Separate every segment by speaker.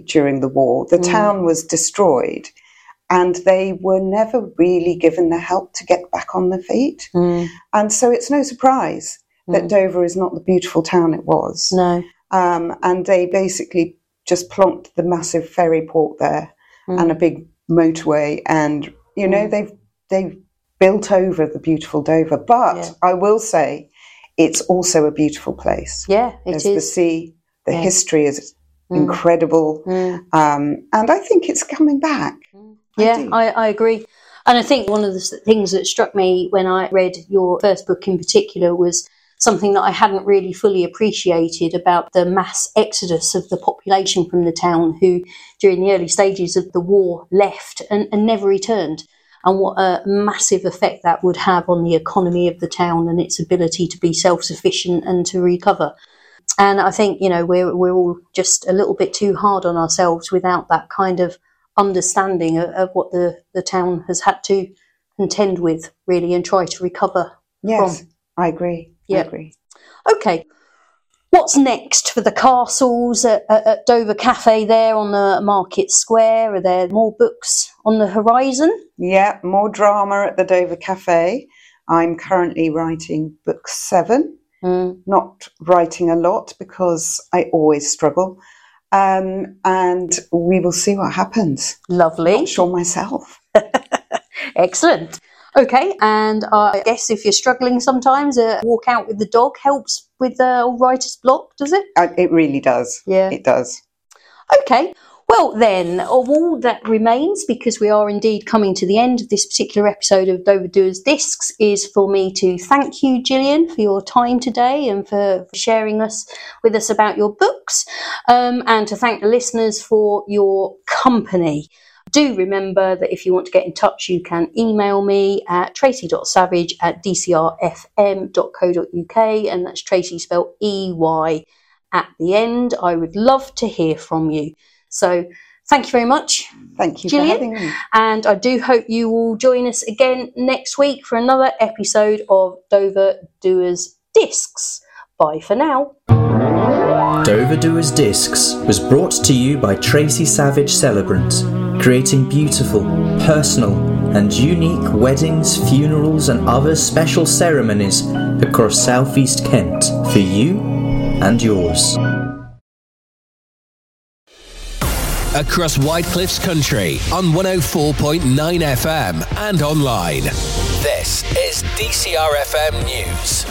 Speaker 1: during the war. The town was destroyed, and they were never really given the help to get back on their feet. And so it's no surprise that Dover is not the beautiful town it was.
Speaker 2: No.
Speaker 1: And they basically just plonked the massive ferry port there and a big motorway, and you know they've built over the beautiful Dover. But I will say, it's also a beautiful place.
Speaker 2: Yeah,
Speaker 1: There's the sea, the history is incredible, and I think it's coming back.
Speaker 2: I agree. And I think one of the things that struck me when I read your first book in particular was something that I hadn't really fully appreciated about the mass exodus of the population from the town who, during the early stages of the war, left and never returned, and what a massive effect that would have on the economy of the town and its ability to be self-sufficient and to recover. And I think, you know, we're all just a little bit too hard on ourselves without that kind of understanding of what the town has had to contend with, really, and try to recover from.
Speaker 1: I agree. I agree.
Speaker 2: Okay. What's next for the castles at Dover Cafe there on the Market Square? Are there more books on the horizon?
Speaker 1: Yeah, more drama at the Dover Cafe. I'm currently writing book 7. Not writing a lot because I always struggle. And we will see what happens.
Speaker 2: Lovely.
Speaker 1: Not sure myself.
Speaker 2: Excellent. Okay, and I guess if you're struggling sometimes, a walk out with the dog helps with writer's block, does it?
Speaker 1: It really does.
Speaker 2: Yeah.
Speaker 1: It does.
Speaker 2: Okay, well then, of all that remains, because we are indeed coming to the end of this particular episode of Dover Doers Discs, is for me to thank you, Gillian, for your time today and for sharing with us about your books, and to thank the listeners for your company. Do remember that if you want to get in touch, you can email me at tracy.savage@dcrfm.co.uk, and that's Tracy spelled EY at the end. I would love to hear from you. So thank you very much.
Speaker 1: Thank you,
Speaker 2: Gillian,
Speaker 1: for having me.
Speaker 2: And I do hope you will join us again next week for another episode of Dover Doers Discs. Bye for now.
Speaker 3: Dover Doers Discs was brought to you by Tracy Savage Celebrant, creating beautiful, personal and unique weddings, funerals and other special ceremonies across South East Kent for you and yours.
Speaker 4: Across Whitecliffs Country on 104.9 FM and online. This is DCRFM News.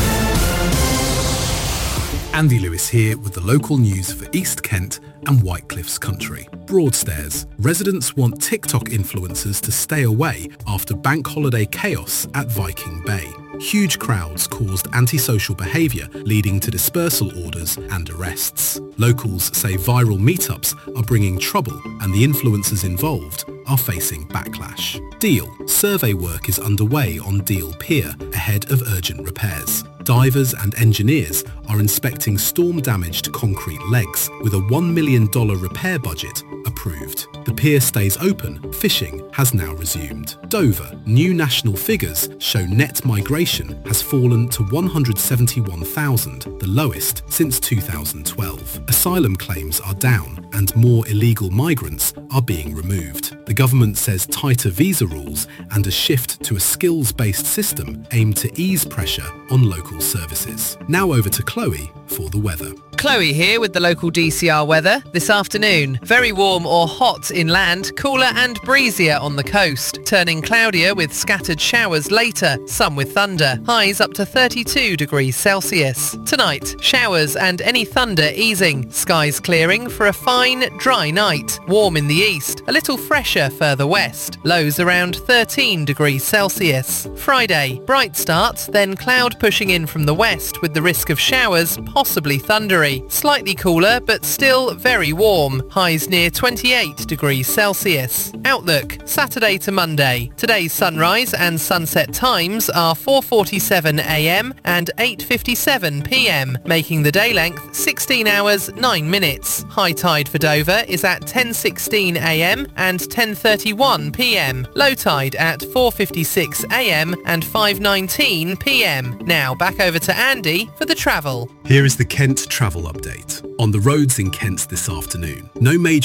Speaker 5: Andy Lewis here with the local news for East Kent and Whitecliffs Country. Broadstairs. Residents want TikTok influencers to stay away after bank holiday chaos at Viking Bay. Huge crowds caused antisocial behaviour, leading to dispersal orders and arrests. Locals say viral meetups are bringing trouble and the influencers involved are facing backlash. Deal. Survey work is underway on Deal Pier ahead of urgent repairs. Divers and engineers are inspecting storm-damaged concrete legs with a $1 million repair budget approved. The pier stays open. Fishing has now resumed. Dover. New national figures show net migration has fallen to 171,000, the lowest since 2012. Asylum claims are down and more illegal migrants are being removed. The government says tighter visa rules and a shift to a skills-based system aim to ease pressure on local services. Now over to Chloe for the weather.
Speaker 6: Chloe here with the local DCR weather. This afternoon, very warm or hot inland, cooler and breezier on the coast, turning cloudier with scattered showers later, some with thunder. Highs up to 32 degrees Celsius. Tonight, showers and any thunder easing. Skies clearing for a fine, dry night. Warm in the east, a little fresher further west. Lows around 13 degrees Celsius. Friday, bright start, then cloud pushing in from the west with the risk of showers, possibly thundery. Slightly cooler, but still very warm. Highs near 28 degrees Celsius. Outlook, Saturday to Monday. Today's sunrise and sunset times are 4:47 a.m. and 8:57 p.m, making the day length 16 hours 9 minutes. High tide for Dover is at 10:16 a.m. and 10:31 p.m. Low tide at 4:56 a.m. and 5:19 p.m. Now back over to Andy for the travel.
Speaker 5: Here is the Kent travel update. On the roads in Kent this afternoon, no major